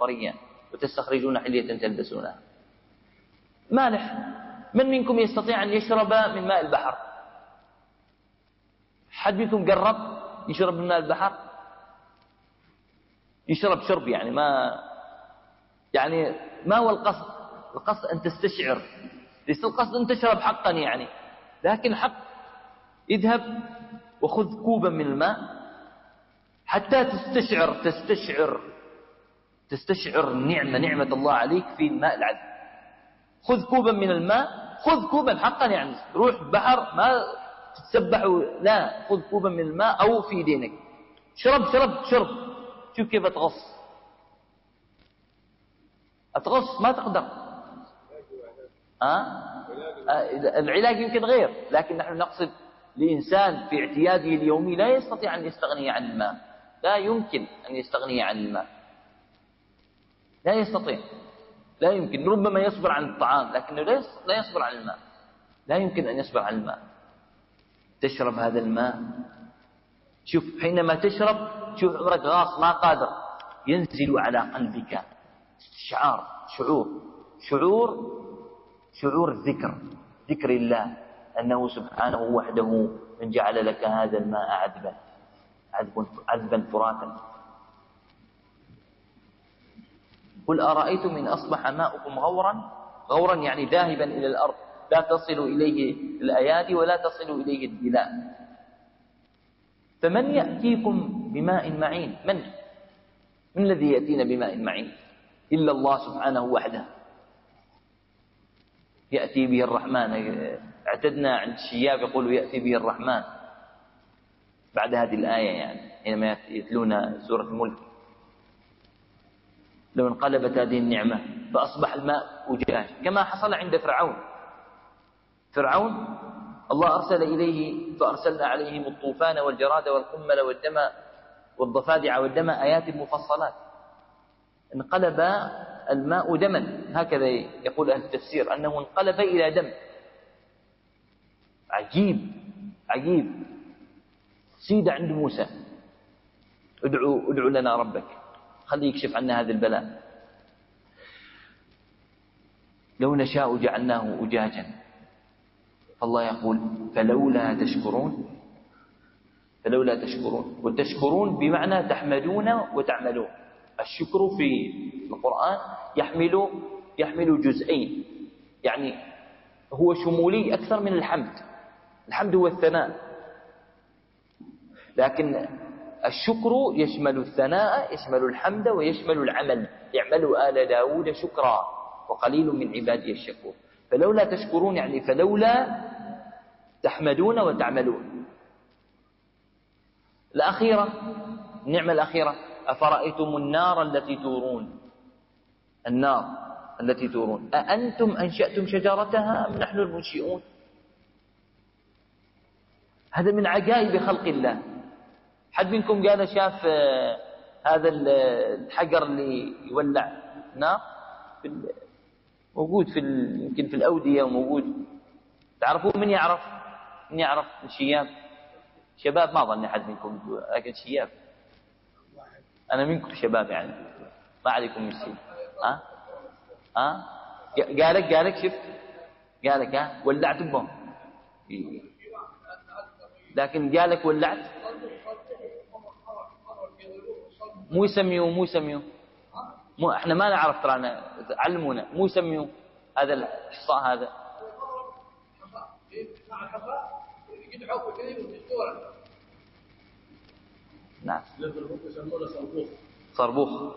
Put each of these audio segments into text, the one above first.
طريا وتستخرجون حلية تلبسونها. مالح. من منكم يستطيع أن يشرب من ماء البحر؟ حد منكم قرب يشرب من ماء البحر؟ يشرب شرب يعني ما هو القصد؟ القصد أن تستشعر، ليس القصد أن تشرب حقا يعني، لكن حق اذهب وخذ كوبا من الماء حتى تستشعر نعمة الله عليك في الماء العذب. خذ كوبا من الماء، خذ كوبا حقا يعني، روح بحر ما تتسبح، لا، خذ كوبا من الماء أو في يدينك، شرب. شوف كيف أتغص ما تقدر. العلاج يمكن غير، لكن نحن نقصد لإنسان في اعتياده اليومي لا يستطيع أن يستغني عن الماء، لا يمكن أن يستغني عن الماء، لا يستطيع، لا يمكن. ربما يصبر عن الطعام لكنه لا يصبر عن الماء، لا يمكن أن يصبر عن الماء. تشرب هذا الماء، شوف حينما تشرب، شوف عمرك غاص ما قادر، ينزل على قلبك استشعار، شعور ذكر الله، أنه سبحانه وحده من جعل لك هذا الماء عذبا فراتا. قل أرأيتم إن أصبح ماؤكم غورا يعني ذاهبا إلى الأرض، لا تصل إليه الأيادي ولا تصل إليه الدلاء، فمن يأتيكم بماء معين؟ من الذي يأتينا بماء معين؟ إلا الله سبحانه وحده يأتي به الرحمن. اعتدنا عند الشياب يقولوا يأتي به الرحمن بعد هذه الآية، يعني حينما يتلون سورة الملك. لو انقلبت هذه النعمة فأصبح الماء أجاج، كما حصل عند فرعون الله أرسل إليه فأرسلنا عليهم الطوفان والجراد والقمل والدم والضفادع والدم آيات مفصلات، انقلب الماء دما، هكذا يقول أهل التفسير أنه انقلب إلى دم. عجيب. سيد عند موسى ادعو لنا ربك خليه يكشف عنا هذا البلاء. لو نشاء جعلناه أجاجا، فالله يقول فلولا تشكرون. وتشكرون بمعنى تحمدون وتعملون. الشكر في القرآن يحمل جزئين، يعني هو شمولي أكثر من الحمد هو الثناء، لكن الشكر يشمل الثناء، يشمل الحمد، ويشمل العمل. اعملوا آل داود شكرا وقليل من عبادي الشكور. فلولا تشكرون يعني فلولا تحمدون وتعملون. النعمة الأخيرة أفرأيتم النار التي تورون أأنتم أنشأتم شجرتها أم نحن المنشئون؟ هذا من عجائب خلق الله. حد منكم قال شاف هذا الحجر اللي يولع نار موجود يمكن في الأودية وموجود، تعرفون؟ من يعرف الشياب؟ شباب ما ظن أحد منكم، لكن شياب أنا منكم شباب يعني ما عليكم مسكين. قالك شفت قالك ولعت بهم، لكن قالك ولعت مو يسميوه احنا ما نعرف، ترانا علمونا مو يسميوه هذا الحصاء هذا. نعم صربوخ.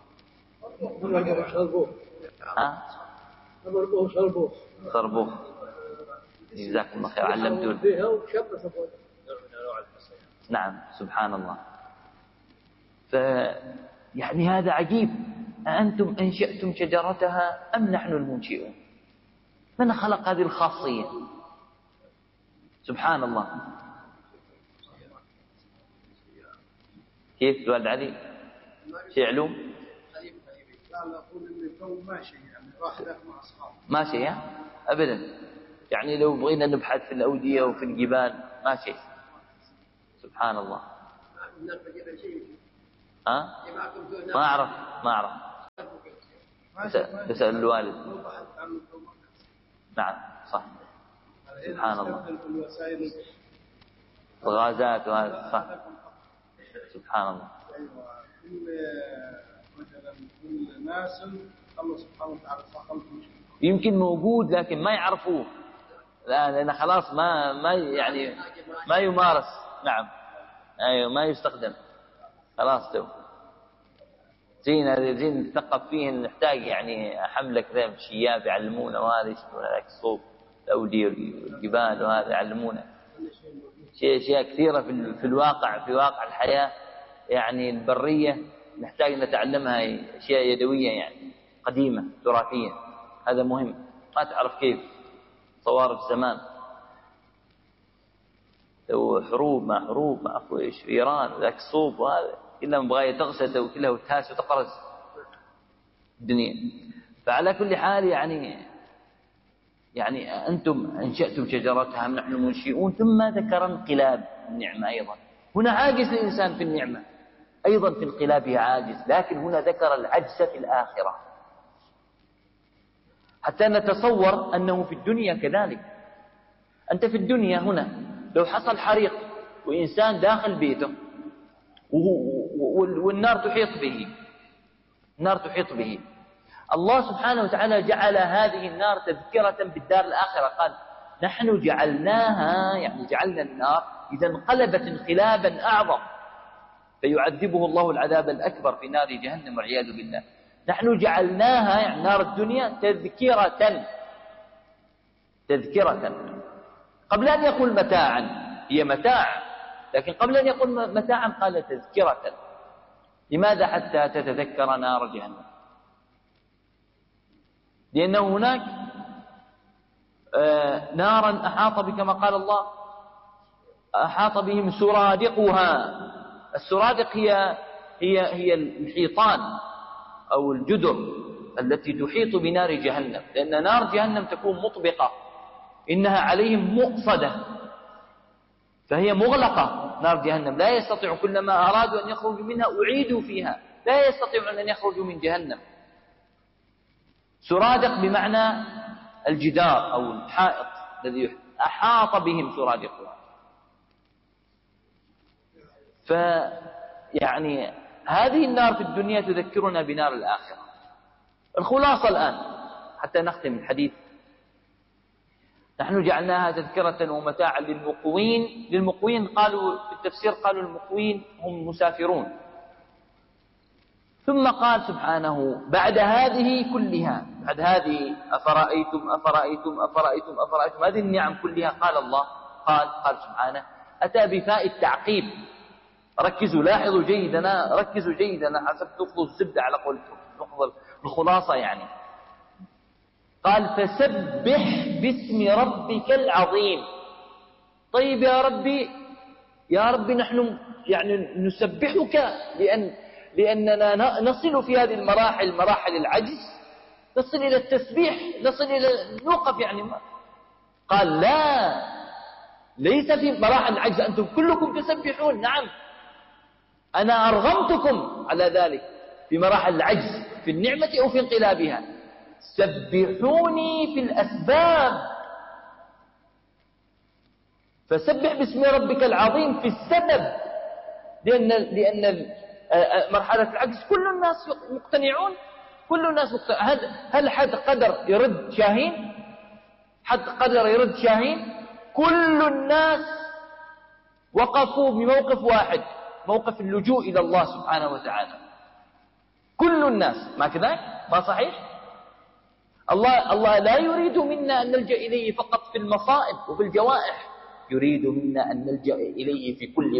صربوخ. جزاكم الله خير علمتون. نعم سبحان الله. يعني هذا عجيب. أأنتم أنشأتم شجرتها أم نحن المنشئون؟ من خلق هذه الخاصية؟ سبحان الله. كيف الوالد علي شيء علوم؟ ماشي أبدا، يعني لو بغينا نبحث في الأودية وفي الجبال ماشي. سبحان الله. ما أعرف تسأل الوالد. نعم صح. سبحان الله. الغازات وهذا صح. سبحان الله. كل ناس الله سبحانه وتعالى خلقهم يمكن موجود لكن ما يعرفوه، لأن خلاص ما يعني ما يمارس. نعم أيوة ما يستخدم خلاص. تو زين نتثقف فيه، نحتاج يعني حملة كذا شياب يعلمونا، وهذا يشتون هذاك الصوب الأودية والجبال وهذا يعلمونا أشياء كثيرة في الواقع، في واقع الحياة يعني البرية نحتاج نتعلمها، أشياء يدوية يعني قديمة تراثية. هذا مهم. ما تعرف كيف صوارف زمان، لو حروب ما أخو إيش إيران ذاك الصوب وهذا كلها مبغاية تغسل وكلها وتهاس وتقرز الدنيا. فعلى كل حال يعني أنتم أنشأتم شجرتها، نحن المنشئون. ثم ذكر انقلاب النعمة أيضا. هنا عاجز الإنسان في النعمة، أيضا في انقلابها عاجز، لكن هنا ذكر العجز في الآخرة حتى نتصور أنه في الدنيا كذلك. أنت في الدنيا هنا لو حصل حريق وإنسان داخل بيته والنار تحيط به، الله سبحانه وتعالى جعل هذه النار تذكرة بالدار الآخرة. قال نحن جعلناها، يعني جعلنا النار إذا انقلبت انقلابا أعظم فيعذبه الله العذاب الأكبر في نار جهنم والعياذ بالله. نحن جعلناها يعني نار الدنيا تذكرة قبل أن يقول متاعا. هي متاع، لكن قبل أن يقول متاعا قال تذكرة. لماذا؟ حتى تتذكر نار جهنم، لأنه هناك نارا أحاط بك كما قال الله أحاط بهم سرادقها. السرادق هي الحيطان أو الجدر التي تحيط بنار جهنم، لأن نار جهنم تكون مطبقة، إنها عليهم مؤصدة، فهي مغلقة. نار جهنم لا يستطيع، كلما أرادوا أن يخرجوا منها أعيدوا فيها، لا يستطيعون أن يخرجوا من جهنم. سرادق بمعنى الجدار أو الحائط الذي أحاط بهم سرادقها. فيعني هذه النار في الدنيا تذكرنا بنار الآخرة. الخلاصة الآن حتى نختم الحديث، نحن جعلناها تذكرة ومتاعا للمقوين. قالوا في التفسير قالوا المقوين هم المسافرون. ثم قال سبحانه بعد هذه كلها، بعد هذه أفرأيتم هذه النعم كلها، قال الله قال سبحانه أتى بفاء التعقيب. ركزوا لاحظوا جيدا حسب تأخذوا الزبدة على قولتهم، تأخذ الخلاصة يعني. قال فسبح باسم ربك العظيم. طيب يا ربي نحن يعني نسبحك لأننا نصل في هذه مراحل العجز، نصل إلى التسبيح، نصل إلى نوقف يعني. قال لا، ليس في مراحل العجز، أنتم كلكم تسبحون. نعم أنا أرغمتكم على ذلك في مراحل العجز في النعمة أو في انقلابها. سبحوني في الأسباب، فسبح باسم ربك العظيم في السبب، لأن مرحلة العجز كل الناس مقتنعون، هل حد قدر يرد شاهين؟ كل الناس وقفوا بموقف واحد، موقف اللجوء إلى الله سبحانه وتعالى. كل الناس، ما كذلك؟ ما صحيح؟ الله لا يريد منا أن نلجأ إليه فقط في المصائب وفي الجوائح، يريد منا أن نلجأ إليه في كل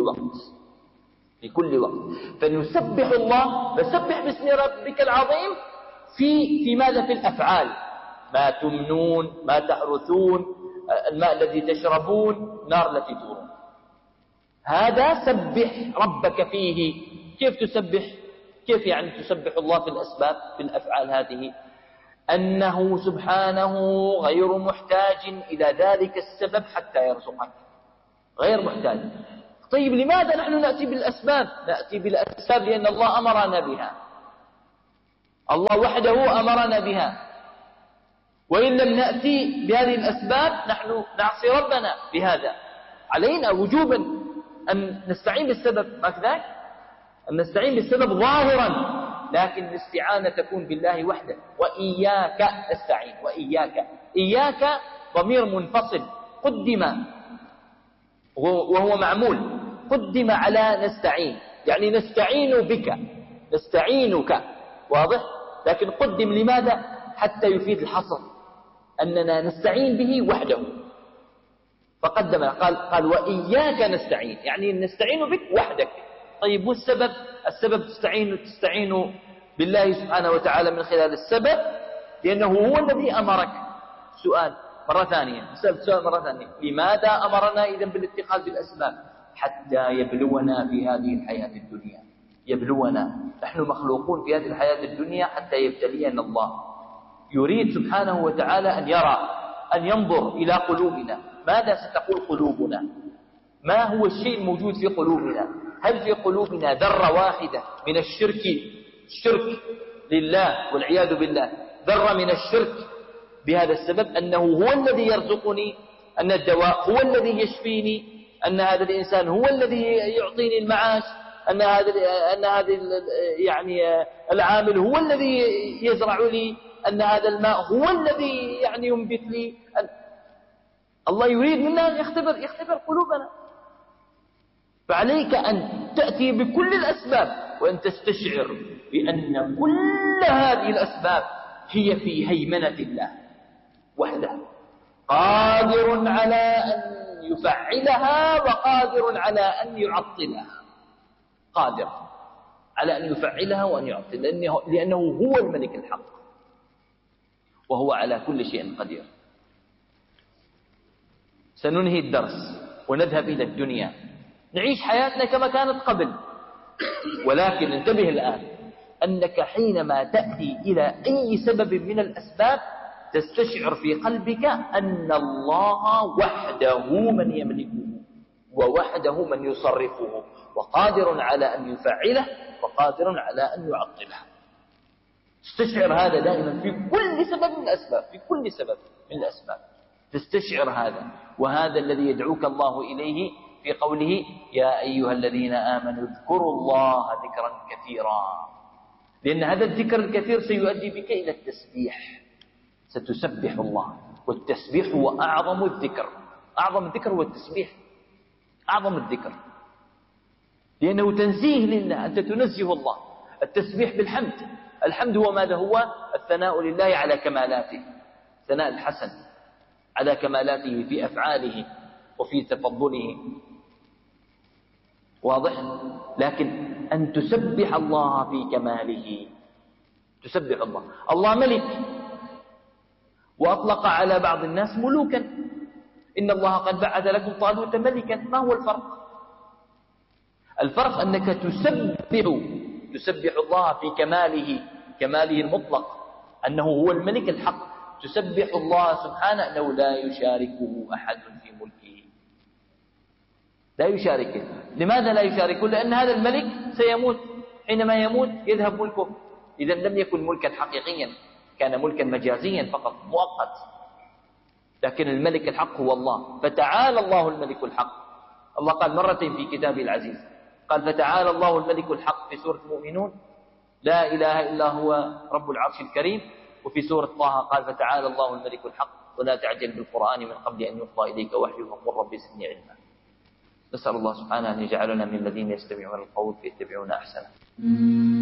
وقت. فنسبح الله، فسبح باسم ربك العظيم في ماذا؟ في الأفعال، ما تمنون، ما تحرثون، الماء الذي تشربون، النار التي تورون. هذا سبح ربك فيه. كيف تسبح؟ كيف يعني تسبح الله في الأسباب، في الأفعال هذه؟ أنه سبحانه غير محتاج إلى ذلك السبب حتى يرزقك، غير محتاج. طيب لماذا نحن نأتي بالأسباب؟ نأتي بالأسباب لأن الله أمرنا بها. الله وحده أمرنا بها، وإن لم نأتي بهذه الأسباب نحن نعصي ربنا بهذا. علينا وجوبا أن نستعين بالسبب، ما كذلك؟ أن نستعين بالسبب ظاهرا، لكن الاستعانة تكون بالله وحده. وإياك نستعين، وإياك، إياك ضمير منفصل قدم وهو معمول، قدم على نستعين، يعني نستعين بك، نستعينك، واضح؟ لكن قدم لماذا؟ حتى يفيد الحصر، أننا نستعين به وحده، فقدم قال وإياك نستعين، يعني نستعين بك وحدك. طيب والسبب؟ السبب تستعين بالله سبحانه وتعالى من خلال السبب، لأنه هو الذي أمرك. سؤال مرة ثانية، سؤال مرة ثانية، لماذا أمرنا إذن بالاتخاذ بالأسباب؟ حتى يبلونا في هذه الحياة الدنيا، يبلونا. نحن مخلوقون في هذه الحياة الدنيا حتى يبتلينا الله. يريد سبحانه وتعالى أن يرى، أن ينظر إلى قلوبنا، ماذا ستقول قلوبنا؟ ما هو الشيء الموجود في قلوبنا؟ هل في قلوبنا ذرة واحدة من الشرك لله والعياذ بالله، ذرة من الشرك بهذا السبب، أنه هو الذي يرزقني، أن الدواء هو الذي يشفيني، أن هذا الإنسان هو الذي يعطيني المعاش، أن هذا يعني العامل هو الذي يزرع لي، أن هذا الماء هو الذي يعني ينبت لي. الله يريد منا أن يختبر قلوبنا. فعليك أن تأتي بكل الأسباب، وأن تستشعر بأن كل هذه الأسباب هي في هيمنة الله وحده، قادر على أن يفعلها وقادر على أن يعطلها، قادر على أن يفعلها وأن يعطل، لأنه هو الملك الحق وهو على كل شيء قدير. سننهي الدرس ونذهب إلى الدنيا، نعيش حياتنا كما كانت قبل، ولكن انتبه الآن أنك حينما تأتي إلى أي سبب من الأسباب تستشعر في قلبك أن الله وحده من يملكه، ووحده من يصرفه، وقادر على أن يفعله، وقادر على أن يعطله. استشعر هذا دائما في كل سبب من الأسباب، في كل سبب من الأسباب تستشعر هذا. وهذا الذي يدعوك الله إليه في قوله يا أيها الذين آمنوا اذكروا الله ذكرا كثيرا، لأن هذا الذكر الكثير سيؤدي بك إلى التسبيح، ستسبح الله، والتسبيح هو أعظم الذكر. أعظم الذكر هو التسبيح، أعظم الذكر، لأنه تنزيه لله، أنت تنزه الله. التسبيح بالحمد، الحمد هو ماذا؟ هو الثناء لله على كمالاته، ثناء الحسن على كمالاته في أفعاله وفي تفضله، واضح؟ لكن أن تسبح الله في كماله، تسبح الله. الله ملك، وأطلق على بعض الناس ملوكا، إن الله قد بعث لكم طالوت ملكا. ما هو الفرق؟ الفرق أنك تسبح الله في كماله المطلق، أنه هو الملك الحق، تسبح الله سبحانه أنه لا يشاركه أحد في ملكه، لا يشاركه. لماذا لا يشاركه؟ لأن هذا الملك سيموت، حينما يموت يذهب ملكه. إذا لم يكن ملكا حقيقيا، كان ملكا مجازيا فقط مؤقت. لكن الملك الحق هو الله، فتعالى الله الملك الحق. الله قال مرتين في كتابه العزيز، قال فتعالى الله الملك الحق في سورة المؤمنون، لا إله إلا هو رب العرش الكريم. وفي سورة طه قال فتعالى الله الملك الحق ولا تعجل بالقرآن من قبل أن يقضى إليك وحيه وقل رب زدني علما. نسأل الله سبحانه أن يجعلنا من الذين يستمعون القول فيتبعون أحسنه.